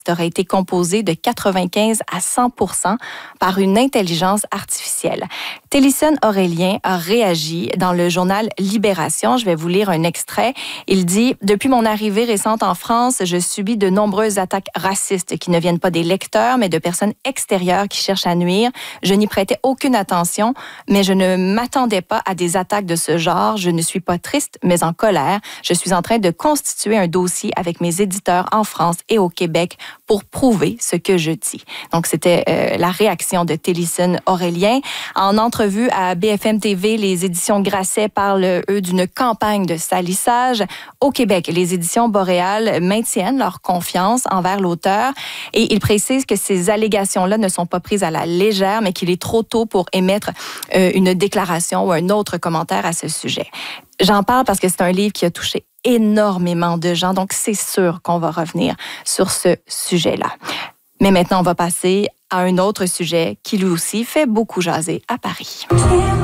aurait été composé de 95 à 100% par une intelligence artificielle. Télisson Aurélien a réagi dans le journal Libération. Je vais vous lire un extrait. Il dit « Depuis mon arrivée récente en France, je subis de nombreuses attaques racistes qui ne viennent pas des lecteurs, mais de personnes extérieures qui cherchent à nuire. Je n'y prêtais aucune attention, mais je ne m'attendais pas à des attaques de ce genre. Je ne suis pas triste, mais en colère. Je suis en train de constituer un dossier avec mes éditeurs en France et au Québec pour prouver ce que je dis. » Donc, c'était la réaction de Télisson Aurélien. En entrevue à BFM TV, les éditions Grasset parlent, eux, d'une campagne de salissage. Au Québec, les éditions Boréal maintiennent leur confiance envers l'auteur et ils précisent que ces allégations-là ne sont pas prises à la légère, mais qu'il est trop tôt pour émettre une déclaration ou un autre commentaire à ce sujet. J'en parle parce que c'est un livre qui a touché énormément de gens, donc c'est sûr qu'on va revenir sur ce sujet-là. Mais maintenant, on va passer à un autre sujet qui lui aussi fait beaucoup jaser à Paris.